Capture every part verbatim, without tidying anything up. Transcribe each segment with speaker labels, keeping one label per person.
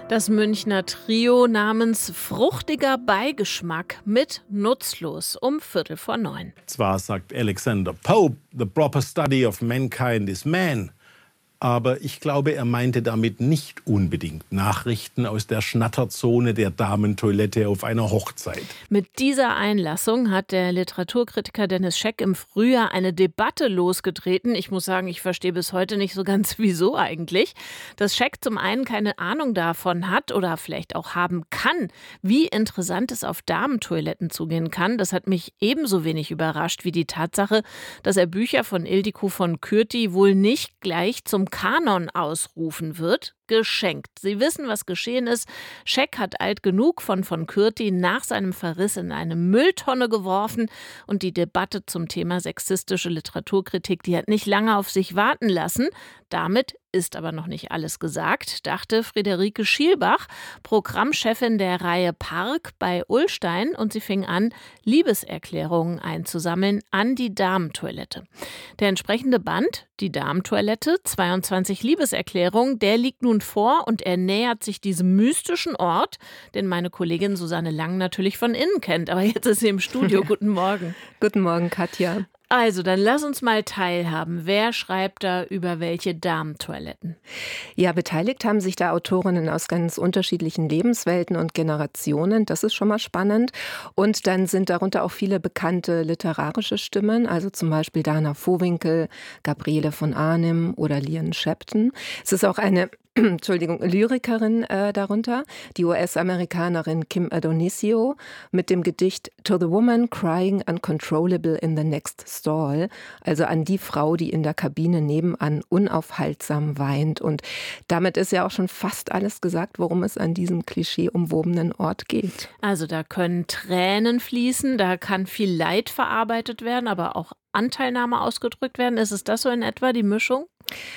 Speaker 1: Das Münchner Trio namens Fruchtiger Beigeschmack mit Nutzlos um Viertel vor neun.
Speaker 2: Zwar sagt Alexander Pope, the proper study of mankind is man. Aber ich glaube, er meinte damit nicht unbedingt Nachrichten aus der Schnatterzone der Damentoilette auf einer Hochzeit.
Speaker 1: Mit dieser Einlassung hat der Literaturkritiker Dennis Scheck im Frühjahr eine Debatte losgetreten. Ich muss sagen, ich verstehe bis heute nicht so ganz, wieso eigentlich. Dass Scheck zum einen keine Ahnung davon hat oder vielleicht auch haben kann, wie interessant es auf Damentoiletten zugehen kann, das hat mich ebenso wenig überrascht wie die Tatsache, dass er Bücher von Ildiko von Kürti wohl nicht gleich zum Kanon ausrufen wird. Geschenkt. Sie wissen, was geschehen ist. Scheck hat alt genug von von Kürti nach seinem Verriss in eine Mülltonne geworfen und die Debatte zum Thema sexistische Literaturkritik, die hat nicht lange auf sich warten lassen. Damit ist aber noch nicht alles gesagt, dachte Friederike Schielbach, Programmchefin der Reihe Park bei Ullstein, und sie fing an, Liebeserklärungen einzusammeln an die Damentoilette. Der entsprechende Band, die Damentoilette, zweiundzwanzig Liebeserklärungen, der liegt nun vor und er nähert sich diesem mystischen Ort, den meine Kollegin Susanne Lang natürlich von innen kennt. Aber jetzt ist sie im Studio. Guten Morgen.
Speaker 3: Guten Morgen, Katja.
Speaker 1: Also, dann lass uns mal teilhaben. Wer schreibt da über welche Damentoiletten?
Speaker 3: Ja, beteiligt haben sich da Autorinnen aus ganz unterschiedlichen Lebenswelten und Generationen. Das ist schon mal spannend. Und dann sind darunter auch viele bekannte literarische Stimmen, also zum Beispiel Dana Vohwinkel, Gabriele von Arnim oder Lian Shepton. Es ist auch eine Entschuldigung, Lyrikerin äh, darunter, die U S-Amerikanerin Kim Adonisio mit dem Gedicht To the Woman Crying Uncontrollable in the Next Stall, also an die Frau, die in der Kabine nebenan unaufhaltsam weint. Und damit ist ja auch schon fast alles gesagt, worum es an diesem klischeeumwobenen Ort geht.
Speaker 1: Also da können Tränen fließen, da kann viel Leid verarbeitet werden, aber auch Anteilnahme ausgedrückt werden. Ist es das so in etwa, die Mischung?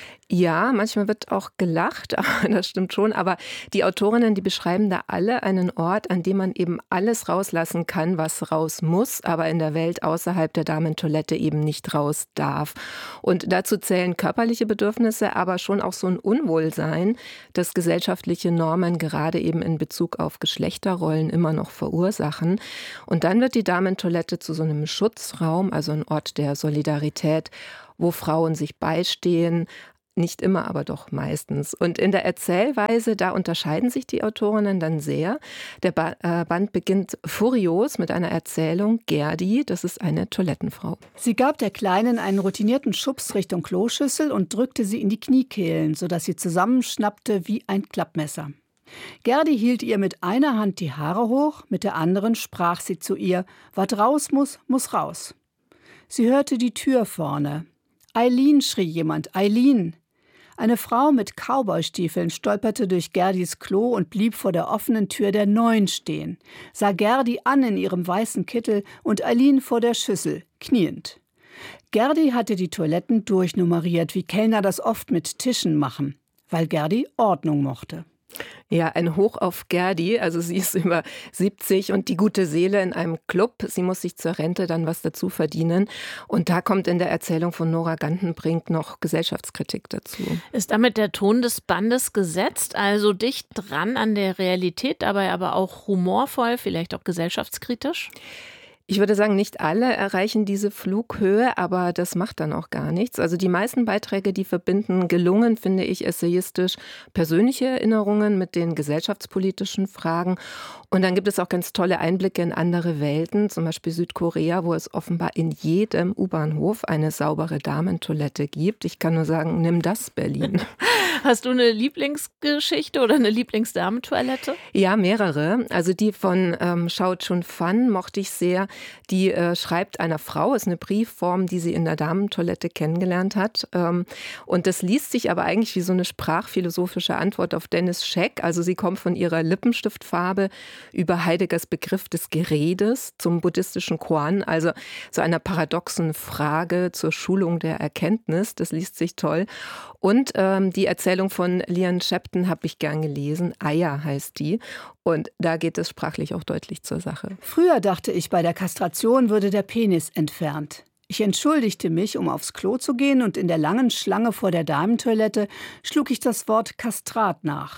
Speaker 3: Ja, manchmal wird auch gelacht, das stimmt schon, aber die Autorinnen, die beschreiben da alle einen Ort, an dem man eben alles rauslassen kann, was raus muss, aber in der Welt außerhalb der Damentoilette eben nicht raus darf. Und dazu zählen körperliche Bedürfnisse, aber schon auch so ein Unwohlsein, das gesellschaftliche Normen gerade eben in Bezug auf Geschlechterrollen immer noch verursachen. Und dann wird die Damentoilette zu so einem Schutzraum, also ein Ort der Solidarität, wo Frauen sich beistehen, nicht immer, aber doch meistens. Und in der Erzählweise, da unterscheiden sich die Autorinnen dann sehr. Der ba- äh, Band beginnt furios mit einer Erzählung. Gerdi, das ist eine Toilettenfrau.
Speaker 4: Sie gab der Kleinen einen routinierten Schubs Richtung Kloschüssel und drückte sie in die Kniekehlen, sodass sie zusammenschnappte wie ein Klappmesser. Gerdi hielt ihr mit einer Hand die Haare hoch, mit der anderen sprach sie zu ihr, was raus muss, muss raus. Sie hörte die Tür vorne. Eileen, schrie jemand, Eileen. Eine Frau mit Cowboystiefeln stolperte durch Gerdis Klo und blieb vor der offenen Tür der Neun stehen, sah Gerdi an in ihrem weißen Kittel und Eileen vor der Schüssel, kniend. Gerdi hatte die Toiletten durchnummeriert, wie Kellner das oft mit Tischen machen, weil Gerdi Ordnung mochte.
Speaker 3: Ja, ein Hoch auf Gerdi, also sie ist über siebzig und die gute Seele in einem Club. Sie muss sich zur Rente dann was dazu verdienen. Und da kommt in der Erzählung von Nora Gantenbrink noch Gesellschaftskritik dazu.
Speaker 1: Ist damit der Ton des Bandes gesetzt, also dicht dran an der Realität, dabei aber auch humorvoll, vielleicht auch gesellschaftskritisch?
Speaker 3: Ich würde sagen, nicht alle erreichen diese Flughöhe, aber das macht dann auch gar nichts. Also die meisten Beiträge, die verbinden gelungen, finde ich, essayistisch persönliche Erinnerungen mit den gesellschaftspolitischen Fragen. Und dann gibt es auch ganz tolle Einblicke in andere Welten, zum Beispiel Südkorea, wo es offenbar in jedem U-Bahnhof eine saubere Damentoilette gibt. Ich kann nur sagen, nimm das, Berlin.
Speaker 1: Hast du eine Lieblingsgeschichte oder eine Lieblingsdamentoilette?
Speaker 3: Ja, mehrere. Also die von ähm, Shao Chun Fan mochte ich sehr. Die äh, schreibt einer Frau, ist eine Briefform, die sie in der Damentoilette kennengelernt hat. Ähm, und das liest sich aber eigentlich wie so eine sprachphilosophische Antwort auf Dennis Scheck. Also sie kommt von ihrer Lippenstiftfarbe über Heideggers Begriff des Geredes zum buddhistischen Koan, also so einer paradoxen Frage zur Schulung der Erkenntnis. Das liest sich toll. Und ähm, die Erzählung von Lian Shepton habe ich gern gelesen. Aya heißt die. Und da geht es sprachlich auch deutlich zur Sache.
Speaker 4: Früher dachte ich, bei der Kastration würde der Penis entfernt. Ich entschuldigte mich, um aufs Klo zu gehen, und in der langen Schlange vor der Damentoilette schlug ich das Wort Kastrat nach.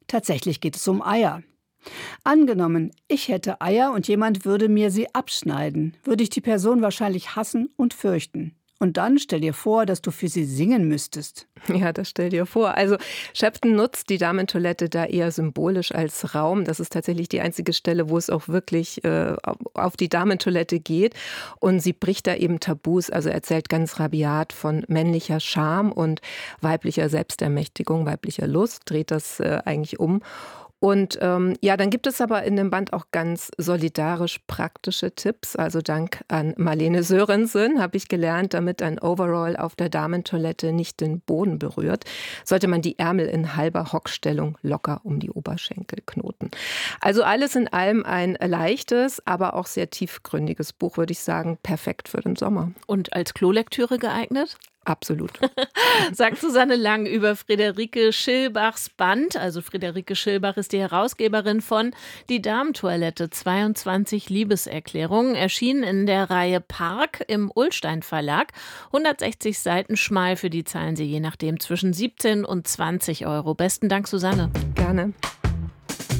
Speaker 4: Tatsächlich geht es um Eier. Angenommen, ich hätte Eier und jemand würde mir sie abschneiden, würde ich die Person wahrscheinlich hassen und fürchten. Und dann stell dir vor, dass du für sie singen müsstest.
Speaker 3: Ja, das stell dir vor. Also Shepton nutzt die Damentoilette da eher symbolisch als Raum. Das ist tatsächlich die einzige Stelle, wo es auch wirklich äh, auf die Damentoilette geht. Und sie bricht da eben Tabus, also erzählt ganz rabiat von männlicher Scham und weiblicher Selbstermächtigung, weiblicher Lust, dreht das äh, eigentlich um. Und ähm, ja, dann gibt es aber in dem Band auch ganz solidarisch praktische Tipps. Also dank an Marlene Sörensen habe ich gelernt, damit ein Overall auf der Damentoilette nicht den Boden berührt, sollte man die Ärmel in halber Hockstellung locker um die Oberschenkel knoten. Also alles in allem ein leichtes, aber auch sehr tiefgründiges Buch, würde ich sagen, perfekt für den Sommer.
Speaker 1: Und als Klolektüre geeignet?
Speaker 3: Absolut.
Speaker 1: Sagt Susanne Lang über Friederike Schilbachs Band. Also Friederike Schilbach ist die Herausgeberin von Die Damentoilette, zweiundzwanzig Liebeserklärungen, erschienen in der Reihe Park im Ullstein Verlag. hundertsechzig Seiten schmal, für die zahlen Sie je nachdem zwischen siebzehn und zwanzig Euro. Besten Dank, Susanne.
Speaker 3: Gerne.